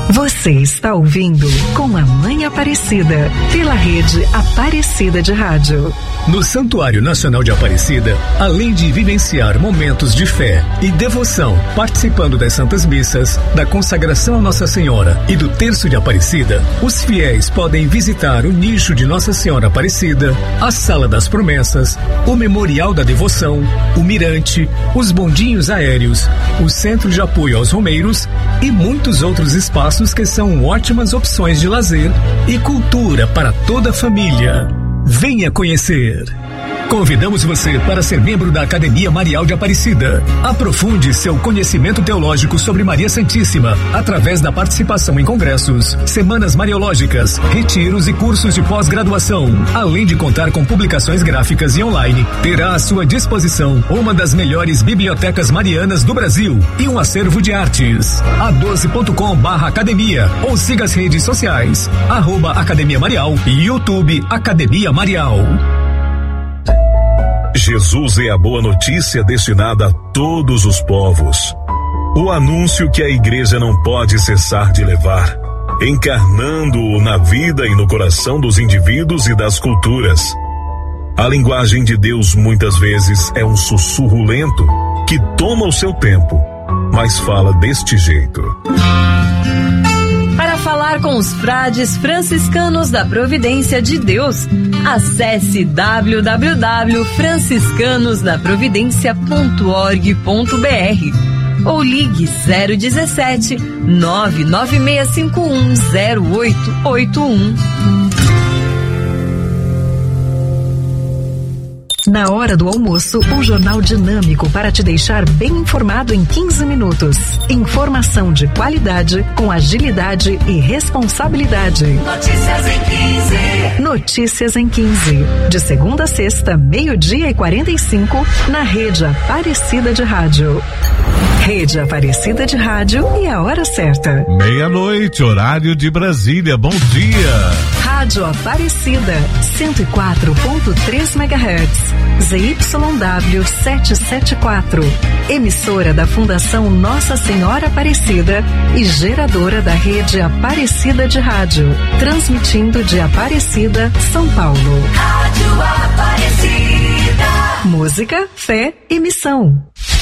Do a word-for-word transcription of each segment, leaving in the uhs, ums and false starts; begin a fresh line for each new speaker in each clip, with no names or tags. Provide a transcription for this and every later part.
Você está ouvindo Com a Mãe Aparecida, pela rede Aparecida de Rádio.
No Santuário Nacional de Aparecida, além de vivenciar momentos de fé e devoção, participando das Santas Missas, da consagração a Nossa Senhora e do Terço de Aparecida, os fiéis podem visitar o nicho de Nossa Senhora Aparecida, a Sala das Promessas, o Memorial da Devoção, o Mirante, os bondinhos aéreos, o Centro de Apoio aos Romeiros e muitos outros espaços que são ótimas opções de lazer e cultura para toda a família. Venha conhecer. Convidamos você para ser membro da Academia Marial de Aparecida. Aprofunde seu conhecimento teológico sobre Maria Santíssima através da participação em congressos, semanas mariológicas, retiros e cursos de pós-graduação. Além de contar com publicações gráficas e online, terá à sua disposição uma das melhores bibliotecas marianas do Brasil e um acervo de artes. a doze ponto com barra academia ou siga as redes sociais, arroba Academia Marial e YouTube Academia Marial.
Jesus é a boa notícia destinada a todos os povos. O anúncio que a igreja não pode cessar de levar, encarnando-o na vida e no coração dos indivíduos e das culturas. A linguagem de Deus muitas vezes é um sussurro lento que toma o seu tempo, mas fala deste jeito.
Para falar com os frades franciscanos da Providência de Deus, acesse w w w ponto franciscanos da providencia ponto org ponto b r ou ligue zero dezessete, nove nove seis cinco um zero oito oito um.
Na hora do almoço, um jornal dinâmico para te deixar bem informado em quinze minutos. Informação de qualidade, com agilidade e responsabilidade.
Notícias em quinze.
Notícias em quinze. De segunda a sexta, meio-dia e quarenta e cinco, na rede Aparecida de Rádio. Rede Aparecida de Rádio e a hora certa.
Meia-noite, horário de Brasília. Bom dia.
Rádio Aparecida, cento e quatro ponto três megahertz. Z Y W setecentos e setenta e quatro, emissora da Fundação Nossa Senhora Aparecida e geradora da rede Aparecida de Rádio, transmitindo de Aparecida, São Paulo.
Rádio Aparecida.
Música, fé e missão.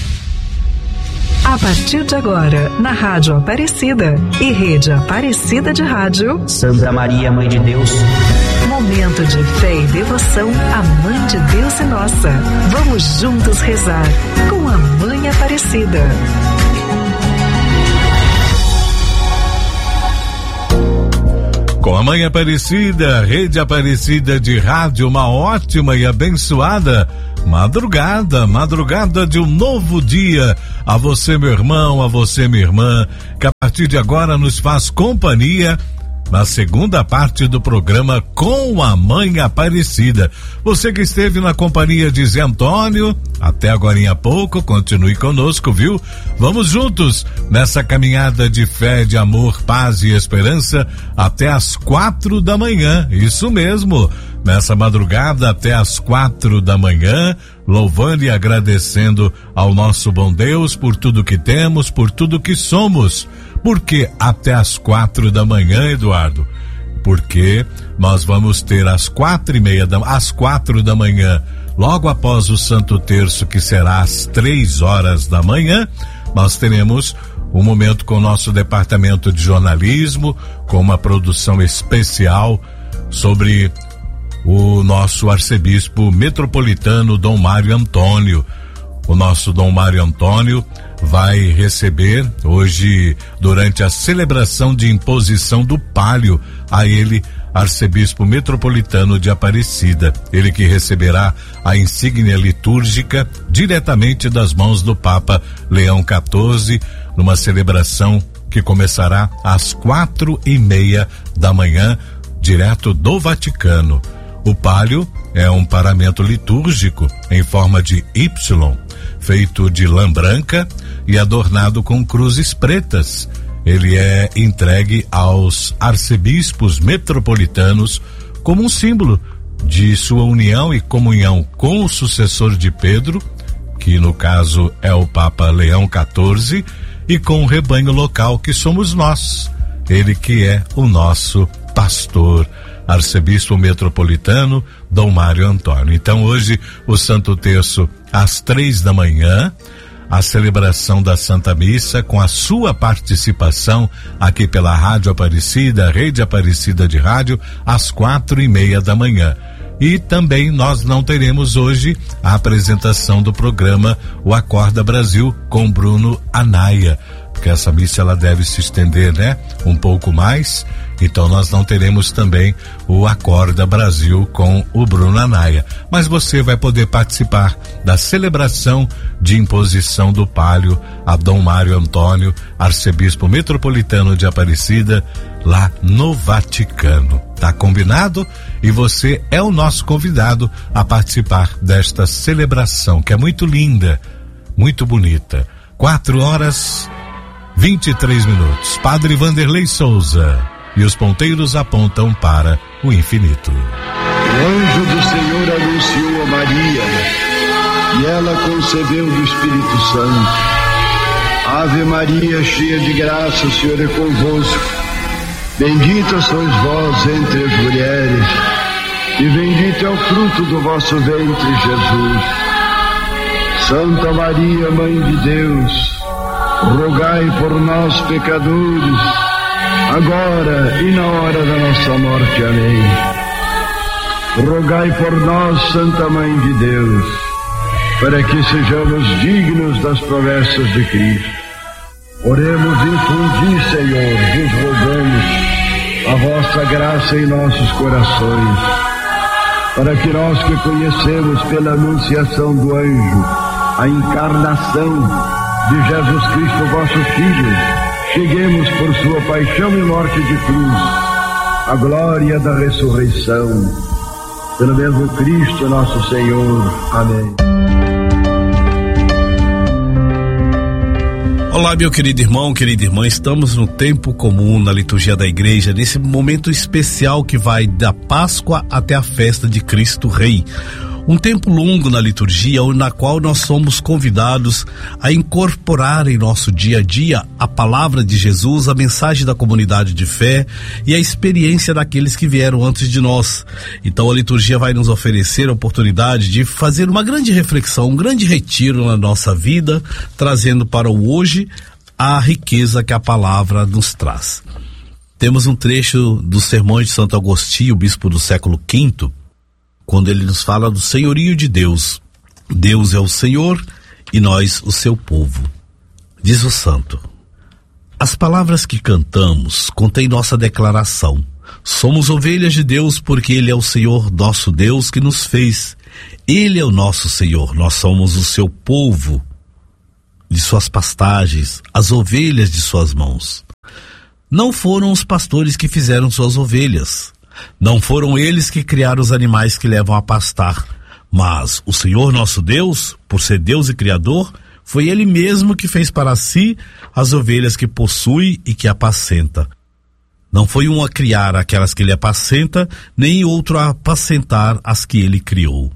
A partir de agora, na Rádio Aparecida e rede Aparecida de Rádio,
Santa Maria, Mãe de Deus.
Momento de fé e devoção à Mãe de Deus e nossa. Vamos juntos rezar com a Mãe Aparecida.
Com a Mãe Aparecida, rede Aparecida de Rádio, uma ótima e abençoada madrugada, madrugada de um novo dia. A você, meu irmão, a você, minha irmã, que a partir de agora nos faz companhia na segunda parte do programa Com a Mãe Aparecida. Você que esteve na companhia de Zé Antônio até agorinha há pouco, continue conosco, viu? Vamos juntos nessa caminhada de fé, de amor, paz e esperança até as quatro da manhã. Isso mesmo, nessa madrugada até as quatro da manhã, louvando e agradecendo ao nosso bom Deus por tudo que temos, por tudo que somos. Por que até as quatro da manhã, Eduardo? Porque nós vamos ter às quatro e meia da, às quatro da manhã, logo após o Santo Terço, que será às três horas da manhã, nós teremos um momento com o nosso departamento de jornalismo, com uma produção especial sobre o nosso arcebispo metropolitano Dom Mário Antônio. O nosso Dom Mário Antônio vai receber hoje, durante a celebração de imposição do palio, a ele, arcebispo metropolitano de Aparecida. Ele que receberá a insígnia litúrgica diretamente das mãos do Papa Leão quatorze, numa celebração que começará às quatro e meia da manhã, direto do Vaticano. O palio é um paramento litúrgico em forma de Y, feito de lã branca e adornado com cruzes pretas. Ele é entregue aos arcebispos metropolitanos como um símbolo de sua união e comunhão com o sucessor de Pedro, que no caso é o Papa Leão quatorze, e com o rebanho local, que somos nós. ele que é o nosso pastor, arcebispo metropolitano Dom Mário Antônio. Então hoje o Santo Terço às três da manhã, a celebração da Santa Missa com a sua participação aqui pela Rádio Aparecida, Rede Aparecida de Rádio, às quatro e meia da manhã. E também nós não teremos hoje a apresentação do programa O Acorda Brasil com Bruno Anaia, porque essa missa ela deve se estender, né? Um pouco mais. Então nós não teremos também o Acorda Brasil com o Bruno Anaia. Mas você vai poder participar da celebração de imposição do palio a Dom Mário Antônio, arcebispo metropolitano de Aparecida, lá no Vaticano. Tá combinado? E você é o nosso convidado a participar desta celebração, que é muito linda, muito bonita. Quatro horas, vinte e três minutos. Padre Vanderlei Souza. E os ponteiros apontam para o infinito.
O anjo do Senhor anunciou a Maria, e ela concebeu do Espírito Santo. Ave Maria, cheia de graça, o Senhor é convosco. Bendita sois vós entre as mulheres, e bendito é o fruto do vosso ventre, Jesus. Santa Maria, Mãe de Deus, rogai por nós, pecadores, agora e na hora da nossa morte. Amém. Rogai por nós, Santa Mãe de Deus, para que sejamos dignos das promessas de Cristo. Oremos, infundi, Senhor, vos rogamos a vossa graça em nossos corações, para que nós que conhecemos pela anunciação do anjo a encarnação de Jesus Cristo, vosso Filho, cheguemos por sua paixão e morte de cruz à glória da ressurreição. Pelo mesmo Cristo nosso Senhor. Amém.
Olá, meu querido irmão, querida irmã, estamos no tempo comum na liturgia da igreja, nesse momento especial que vai da Páscoa até a festa de Cristo Rei. Um tempo longo na liturgia, na qual nós somos convidados a incorporar em nosso dia a dia a palavra de Jesus, a mensagem da comunidade de fé e a experiência daqueles que vieram antes de nós. Então a liturgia vai nos oferecer a oportunidade de fazer uma grande reflexão, um grande retiro na nossa vida, trazendo para o hoje a riqueza que a palavra nos traz. Temos um trecho dos Sermões de Santo Agostinho, bispo do século quinto, quando ele nos fala do senhorio de Deus. Deus é o Senhor e nós o seu povo. Diz o santo: as palavras que cantamos contêm nossa declaração. Somos ovelhas de Deus porque Ele é o Senhor nosso Deus que nos fez. Ele é o nosso Senhor, nós somos o seu povo, de suas pastagens, as ovelhas de suas mãos. Não foram os pastores que fizeram suas ovelhas. Não foram eles que criaram os animais que levam a pastar, mas o Senhor nosso Deus, por ser Deus e Criador, foi Ele mesmo que fez para si as ovelhas que possui e que apacenta. Não foi um a criar aquelas que Ele apacenta, nem outro a apacentar as que Ele criou.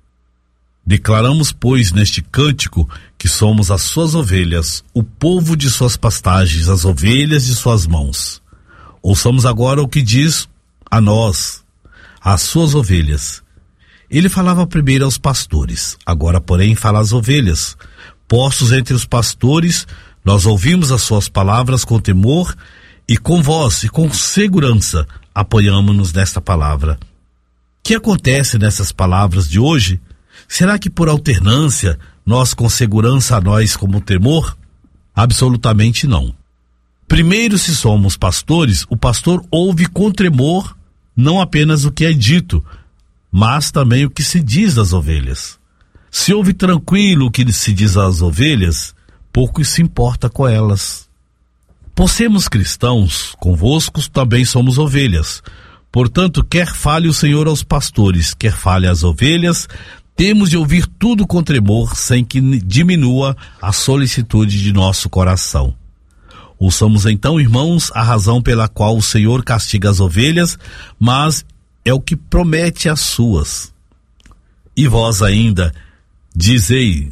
Declaramos, pois, neste cântico que somos as suas ovelhas, o povo de suas pastagens, as ovelhas de suas mãos. Ouçamos agora o que diz a nós, as suas ovelhas. Ele falava primeiro aos pastores, agora, porém, fala às ovelhas. Postos entre os pastores, nós ouvimos as suas palavras com temor e com voz e com segurança apoiamo-nos nesta palavra. O que acontece nessas palavras de hoje? Será que por alternância, nós com segurança, a nós como temor? Absolutamente não. Primeiro, se somos pastores, o pastor ouve com tremor não apenas o que é dito, mas também o que se diz das ovelhas. Se ouve tranquilo o que se diz às ovelhas, pouco se importa com elas. Por sermos cristãos, convosco também somos ovelhas. Portanto, quer fale o Senhor aos pastores, quer fale às ovelhas, temos de ouvir tudo com tremor, sem que diminua a solicitude de nosso coração. Ouçamos então, irmãos, a razão pela qual o Senhor castiga as ovelhas, mas é o que promete as suas. E vós ainda, dizei,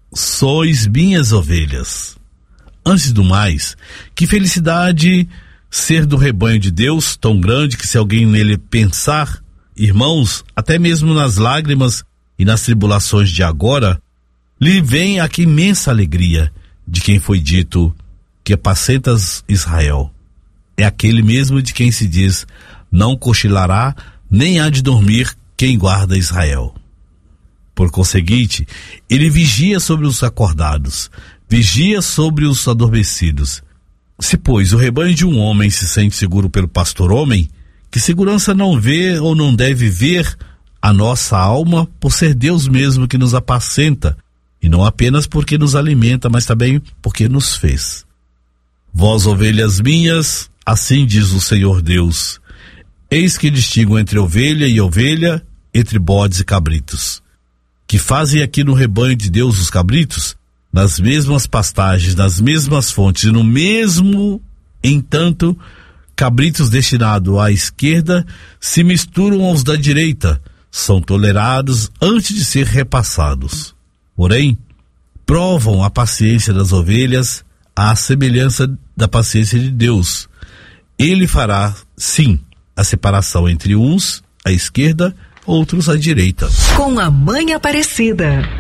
sois minhas ovelhas. Antes do mais, que felicidade ser do rebanho de Deus, tão grande que se alguém nele pensar, irmãos, até mesmo nas lágrimas e nas tribulações de agora, lhe vem a que imensa alegria de quem foi dito que apacentas Israel. É aquele mesmo de quem se diz, não cochilará, nem há de dormir quem guarda Israel. Por conseguinte, ele vigia sobre os acordados, vigia sobre os adormecidos. Se, pois, o rebanho de um homem se sente seguro pelo pastor-homem, que segurança não vê ou não deve ver a nossa alma por ser Deus mesmo que nos apacenta, e não apenas porque nos alimenta, mas também porque nos fez. Vós, ovelhas minhas, assim diz o Senhor Deus, eis que distingo entre ovelha e ovelha, entre bodes e cabritos. Que fazem aqui no rebanho de Deus os cabritos? Nas mesmas pastagens, nas mesmas fontes, e no mesmo, entanto, cabritos destinados à esquerda se misturam aos da direita, são tolerados antes de ser repassados. Porém, provam a paciência das ovelhas à semelhança da paciência de Deus. Ele fará, sim, a separação entre uns à esquerda, outros à direita.
Com a Mãe Aparecida,